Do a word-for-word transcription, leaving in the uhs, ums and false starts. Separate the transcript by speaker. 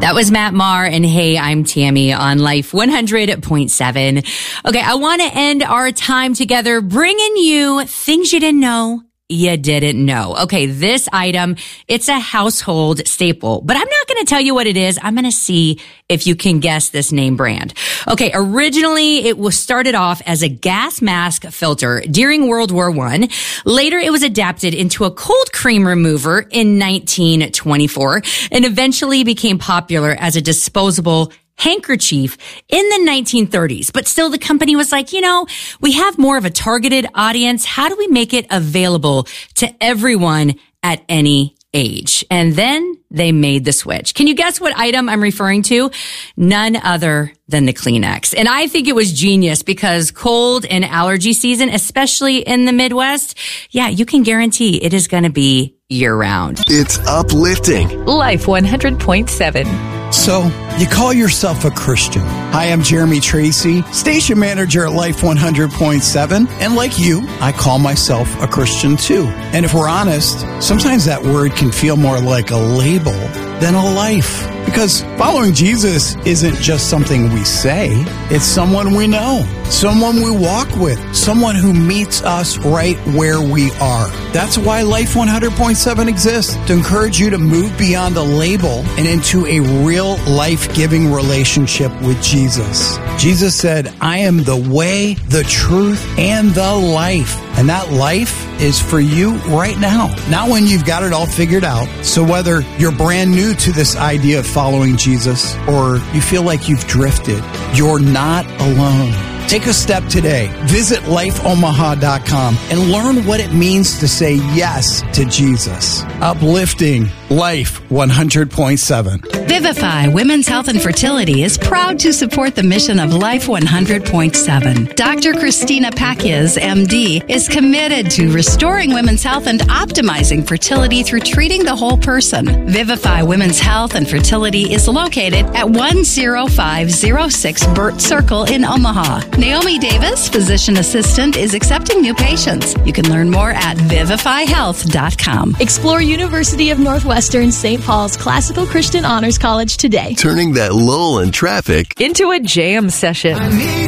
Speaker 1: That was Matt Maher and Hey, I'm Tammy on Life one hundred point seven. Okay, I want to end our time together bringing you things you didn't know you didn't know. Okay, this item, it's a household staple, but I'm not going to tell you what it is. I'm going to see if you can guess this name brand. Okay, originally it was started off as a gas mask filter during World War One. Later it was adapted into a cold cream remover in nineteen twenty-four and eventually became popular as a disposable handkerchief in the nineteen thirties. But still, the company was like, you know, we have more of a targeted audience. How do we make it available to everyone at any age? And then they made the switch. Can you guess what item I'm referring to? None other than the Kleenex. And I think it was genius because cold and allergy season, especially in the Midwest, yeah, you can guarantee it is going to be year round.
Speaker 2: It's uplifting.
Speaker 3: Life one hundred point seven.
Speaker 4: So, you call yourself a Christian. Hi, I'm Jeremy Tracy, station manager at Life one hundred point seven. And like you, I call myself a Christian too. And if we're honest, sometimes that word can feel more like a label than a life. Because following Jesus isn't just something we say, it's someone we know, someone we walk with, someone who meets us right where we are. That's why Life one hundred point seven exists, to encourage you to move beyond the label and into a real life-giving relationship with Jesus. Jesus said, I am the way, the truth, and the life. And that life is for you right now, not when you've got it all figured out. So whether you're brand new to this idea of following Jesus or you feel like you've drifted, you're not alone. Take a step today. Visit life omaha dot com and learn what it means to say yes to Jesus. Uplifting Life one hundred point seven.
Speaker 5: Vivify Women's Health and Fertility is proud to support the mission of Life one hundred point seven. Doctor Christina Pacias, M D, is committed to restoring women's health and optimizing fertility through treating the whole person. Vivify Women's Health and Fertility is located at one oh five oh six Burt Circle in Omaha. Naomi Davis, physician assistant, is accepting new patients. You can learn more at vivify health dot com.
Speaker 6: Explore University of Northwestern Saint Paul's Classical Christian Honors College today.
Speaker 2: Turning that lull in traffic
Speaker 3: into a jam session.